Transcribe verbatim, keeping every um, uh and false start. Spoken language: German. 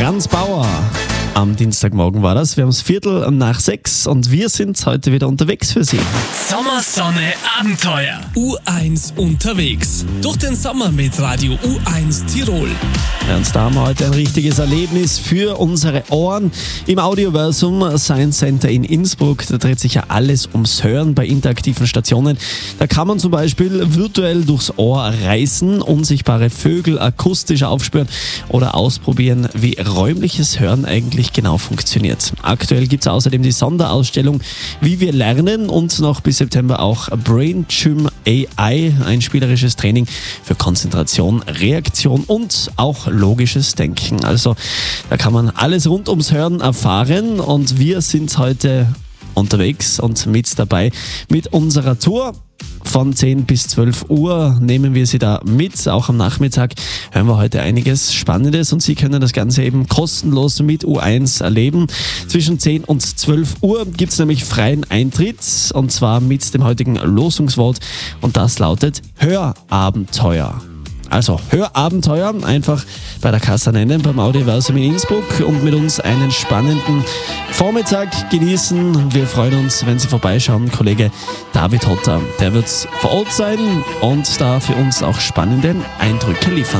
Franz Bauer. Am Dienstagmorgen war das. Wir haben es Viertel nach sechs und wir sind heute wieder unterwegs für Sie. Sommersonne Abenteuer. U eins unterwegs. Durch den Sommer mit Radio U eins Tirol. Ja, und da haben wir heute ein richtiges Erlebnis für unsere Ohren. Im Audioversum Science Center in Innsbruck, da dreht sich ja alles ums Hören bei interaktiven Stationen. Da kann man zum Beispiel virtuell durchs Ohr reisen, unsichtbare Vögel akustisch aufspüren oder ausprobieren, wie räumliches Hören eigentlich genau funktioniert. Aktuell gibt es außerdem die Sonderausstellung Wie wir lernen und noch bis September auch Brain Gym A I, ein spielerisches Training für Konzentration, Reaktion und auch logisches Denken. Also da kann man alles rund ums Hören erfahren und wir sind heute unterwegs und mit dabei mit unserer Tour. Von zehn bis zwölf Uhr nehmen wir Sie da mit. Auch am Nachmittag hören wir heute einiges Spannendes und Sie können das Ganze eben kostenlos mit U eins erleben. Zwischen zehn und zwölf Uhr gibt es nämlich freien Eintritt und zwar mit dem heutigen Losungswort und das lautet Hörabenteuer. Also Hörabenteuer, einfach bei der Kasse nennen, beim Audioversum in Innsbruck und mit uns einen spannenden Vormittag genießen. Wir freuen uns, wenn Sie vorbeischauen. Kollege David Hotter, der wird vor Ort sein und da für uns auch spannende Eindrücke liefern.